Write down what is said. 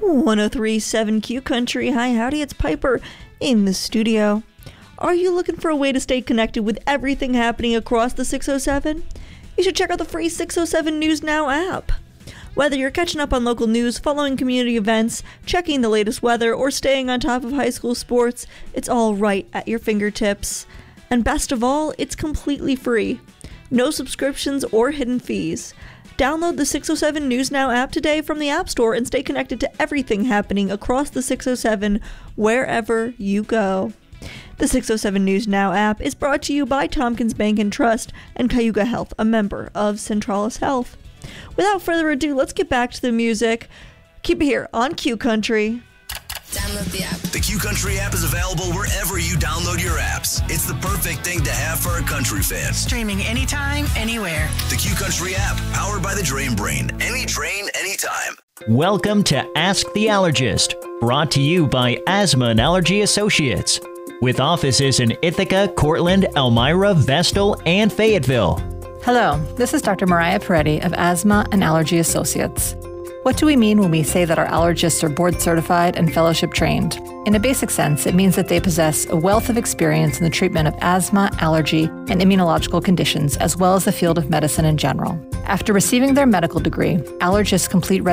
1037 Q Country. Hi, howdy, it's Piper in the studio. Are you looking for a way to stay connected with everything happening across the 607? You should check out the free 607 News Now app. Whether you're catching up on local news, following community events, checking the latest weather, or staying on top of high school sports, it's all right at your fingertips. And best of all, it's completely free. No subscriptions or hidden fees. Download the 607 News Now app today from the App Store and stay connected to everything happening across the 607 wherever you go. The 607 News Now app is brought to you by Tompkins Bank and Trust and Cayuga Health, a member of Centralis Health. Without further ado, let's get back to the music. Keep it here on Q Country. Download the app. The Q Country app is available wherever you download your apps. It's the perfect thing to have for a country fan. Streaming anytime, anywhere. The Q Country app, powered by the Drain Brain. Any drain, anytime. Welcome to Ask the Allergist, brought to you by Asthma and Allergy Associates, with offices in Ithaca, Cortland, Elmira, Vestal, and Fayetteville. Hello, this is Dr. Mariah Peretti of Asthma and Allergy Associates. What do we mean when we say that our allergists are board certified and fellowship trained? In a basic sense, it means that they possess a wealth of experience in the treatment of asthma, allergy, and immunological conditions, as well as the field of medicine in general. After receiving their medical degree, allergists complete